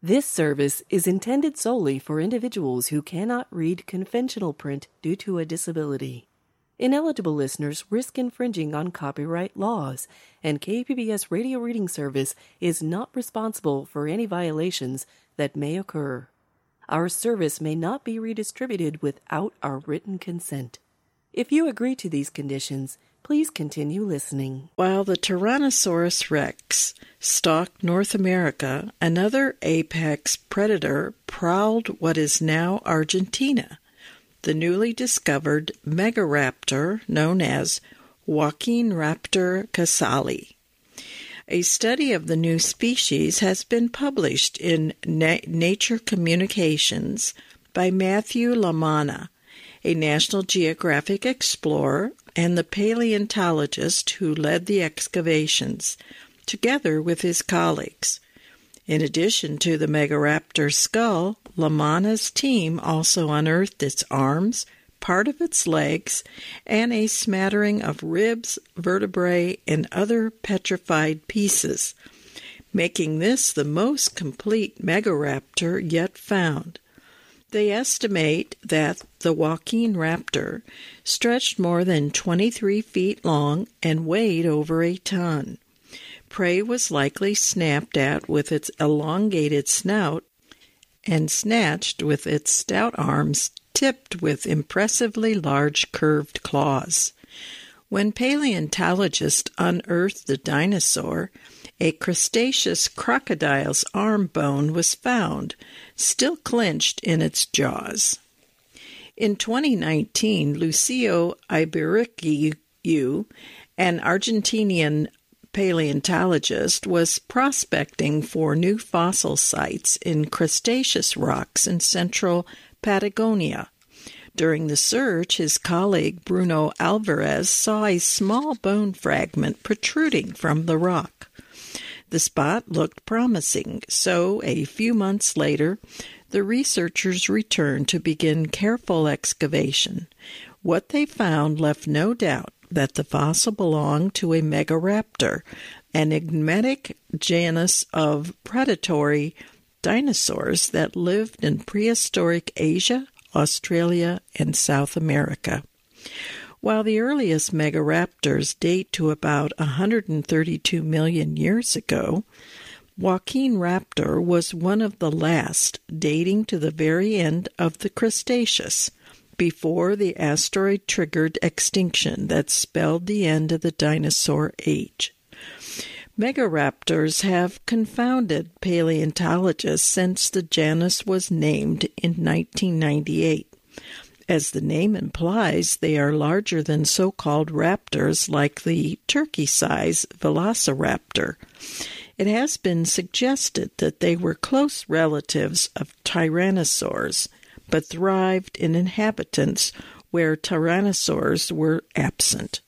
This service is intended solely for individuals who cannot read conventional print due to a disability. Ineligible listeners risk infringing on copyright laws, and KPBS Radio Reading Service is not responsible for any violations that may occur. Our service may not be redistributed without our written consent. If you agree to these conditions, please continue listening. While the Tyrannosaurus rex stalked North America, another apex predator prowled what is now Argentina, the newly discovered megaraptor known as Joaquinraptor casali. A study of the new species has been published in Nature Communications by Matthew Lamanna, a National Geographic explorer and the paleontologist who led the excavations, together with his colleagues. In addition to the megaraptor skull, Lamanna's team also unearthed its arms, part of its legs, and a smattering of ribs, vertebrae, and other petrified pieces, making this the most complete megaraptor yet found. They estimate that the Joaquinraptor stretched more than 23 feet long and weighed over a ton. Prey was likely snapped at with its elongated snout and snatched with its stout arms tipped with impressively large curved claws. When paleontologists unearthed the dinosaur, a Cretaceous crocodile's arm bone was found, still clenched in its jaws. In 2019, Lucio Ibericu, an Argentinian paleontologist, was prospecting for new fossil sites in Cretaceous rocks in central Patagonia. During the search, his colleague Bruno Alvarez saw a small bone fragment protruding from the rock. The spot looked promising, so a few months later, the researchers returned to begin careful excavation. What they found left no doubt that the fossil belonged to a megaraptor, an enigmatic genus of predatory dinosaurs that lived in prehistoric Asia, Australia, and South America. While the earliest megaraptors date to about 132 million years ago, Joaquinraptor was one of the last, dating to the very end of the Cretaceous, before the asteroid-triggered extinction that spelled the end of the dinosaur age. Megaraptors have confounded paleontologists since the genus was named in 1998. As the name implies, they are larger than so-called raptors like the turkey-size velociraptor. It has been suggested that they were close relatives of tyrannosaurs, but thrived in inhabitants where tyrannosaurs were absent.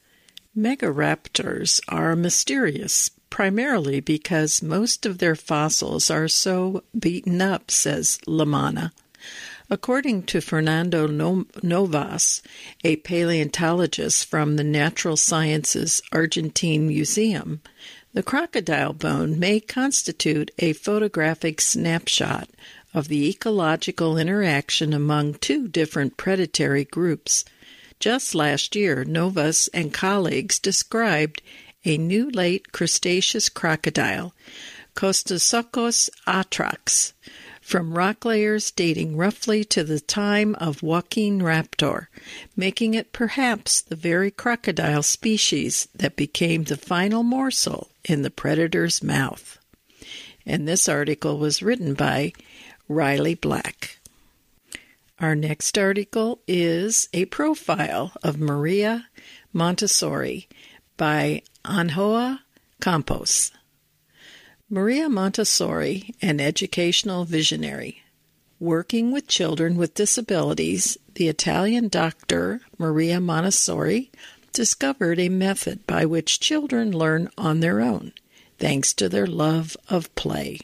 Megaraptors are mysterious, primarily because most of their fossils are so beaten up, says Lamanna. According to Fernando Novas, a paleontologist from the Natural Sciences Argentine Museum, the crocodile bone may constitute a photographic snapshot of the ecological interaction among two different predatory groups. Just last year, Novas and colleagues described a new late Cretaceous crocodile, Costosocos atrax, from rock layers dating roughly to the time of Joaquinraptor, making it perhaps the very crocodile species that became the final morsel in the predator's mouth. And this article was written by Riley Black. Our next article is a profile of Maria Montessori by Anjoa Campos. Maria Montessori, an educational visionary. Working with children with disabilities, the Italian doctor Maria Montessori discovered a method by which children learn on their own, thanks to their love of play.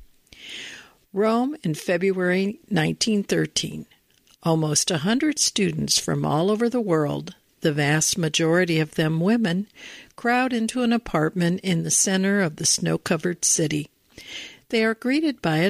Rome in February 1913. Almost 100 students from all over the world, the vast majority of them women, crowd into an apartment in the center of the snow-covered city. They are greeted by a